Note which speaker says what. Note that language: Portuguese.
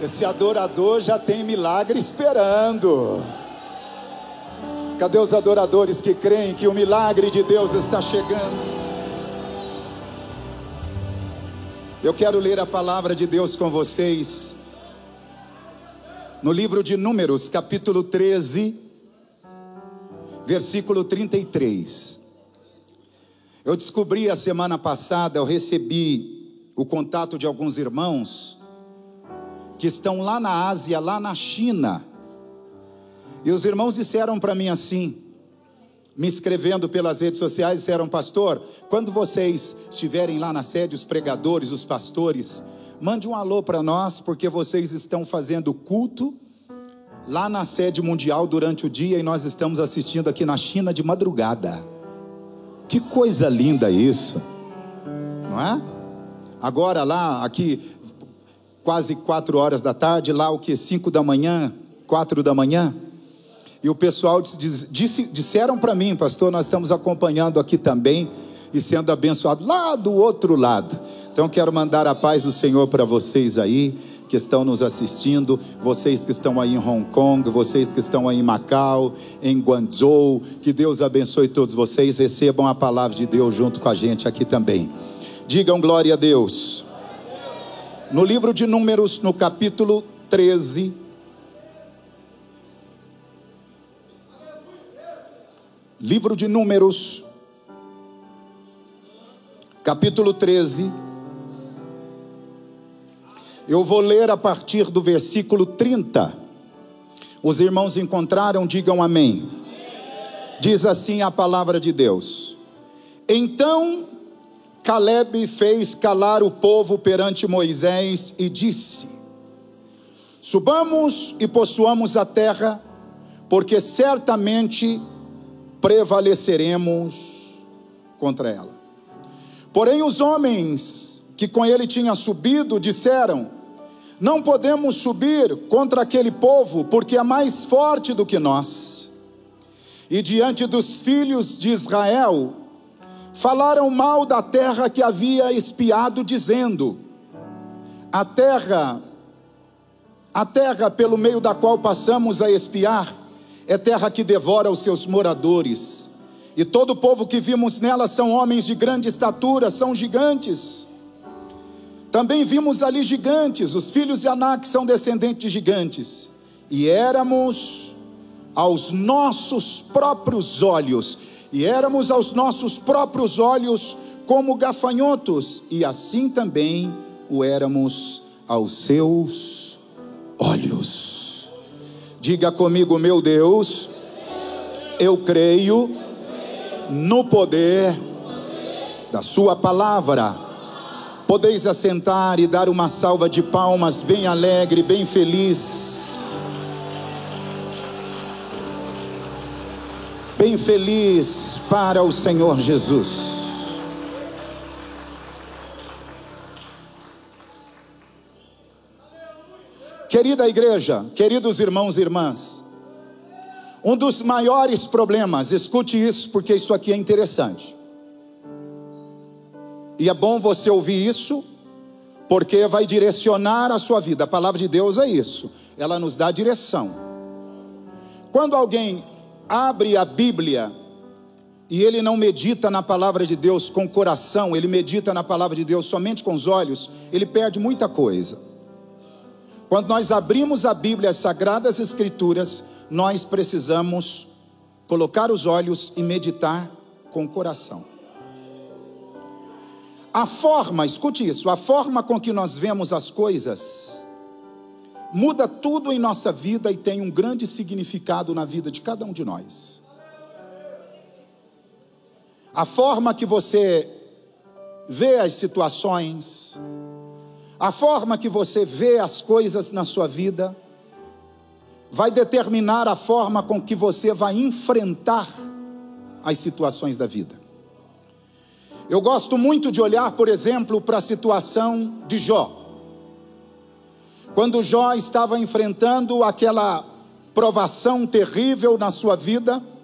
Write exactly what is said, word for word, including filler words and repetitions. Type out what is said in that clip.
Speaker 1: Esse adorador já tem milagre esperando. Cadê os adoradores que creem que o milagre de Deus está chegando? Eu quero ler a palavra de Deus com vocês no livro de Números, capítulo treze, versículo trinta e três. Eu descobri a semana passada, eu recebi o contato de alguns irmãos que estão lá na Ásia, lá na China. E os irmãos disseram para mim assim, me escrevendo pelas redes sociais, disseram: pastor, quando vocês estiverem lá na sede, os pregadores, os pastores, mande um alô para nós, porque vocês estão fazendo culto lá na sede mundial durante o dia, e nós estamos assistindo aqui na China de madrugada. Que coisa linda isso, não é? Agora lá, aqui, quase quatro horas da tarde, lá o que? Cinco da manhã, quatro da manhã. E o pessoal disse, disse, disseram para mim: pastor, nós estamos acompanhando aqui também e sendo abençoados lá do outro lado. Então quero mandar a paz do Senhor para vocês aí que estão nos assistindo, vocês que estão aí em Hong Kong, vocês que estão aí em Macau, em Guangzhou. Que Deus abençoe todos vocês, recebam a palavra de Deus junto com a gente aqui também. Digam glória a Deus. No livro de Números, no capítulo treze, livro de Números, capítulo treze, eu vou ler a partir do versículo trinta. Os irmãos encontraram? Digam amém. Diz assim a palavra de Deus: então Caleb fez calar o povo perante Moisés e disse: subamos e possuamos a terra, porque certamente prevaleceremos contra ela. Porém os homens que com ele tinham subido disseram: não podemos subir contra aquele povo, porque é mais forte do que nós. E diante dos filhos de Israel falaram mal da terra que havia espiado, dizendo: a terra, a terra pelo meio da qual passamos a espiar, é terra que devora os seus moradores, e todo o povo que vimos nela são homens de grande estatura, são gigantes. Também vimos ali gigantes, os filhos de Anak são descendentes de gigantes, e éramos aos nossos próprios olhos, e éramos aos nossos próprios olhos como gafanhotos, e assim também o éramos aos seus olhos. Diga comigo: meu Deus, eu creio no poder da sua palavra. Podeis assentar e dar uma salva de palmas bem alegre, bem feliz. Bem feliz para o Senhor Jesus. Querida igreja, queridos irmãos e irmãs, um dos maiores problemas, escute isso porque isso aqui é interessante. E é bom você ouvir isso, porque vai direcionar a sua vida. A palavra de Deus é isso, ela nos dá direção. Quando alguém abre a Bíblia e ele não medita na palavra de Deus com o coração, ele medita na palavra de Deus somente com os olhos, ele perde muita coisa. Quando nós abrimos a Bíblia, as Sagradas Escrituras, nós precisamos colocar os olhos e meditar com o coração. A forma, escute isso, a forma com que nós vemos as coisas muda tudo em nossa vida e tem um grande significado na vida de cada um de nós. A forma que você vê as situações, a forma que você vê as coisas na sua vida, vai determinar a forma com que você vai enfrentar as situações da vida. Eu gosto muito de olhar, por exemplo, para a situação de Jó. Quando Jó estava enfrentando aquela provação terrível na sua vida,